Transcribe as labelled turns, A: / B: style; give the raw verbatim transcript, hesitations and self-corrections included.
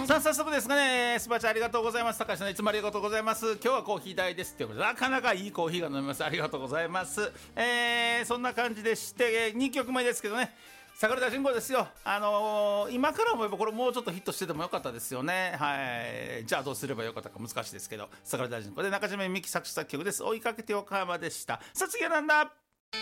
A: さあ早速ですがね、スパチャありがとうございます。高橋さんいつもありがとうございます。今日はコーヒー代ですっていうことで、なかなかいいコーヒーが飲めます。ありがとうございます。えー、そんな感じでしてにきょくめですけどね、桜田淳子ですよ。あのー、今から思えばこれもうちょっとヒットしててもよかったですよね。はい。じゃあどうすればよかったか難しいですけど、桜田淳子で中島みゆき作詞作曲です。追いかけて横浜でした。さあ次はなんだ。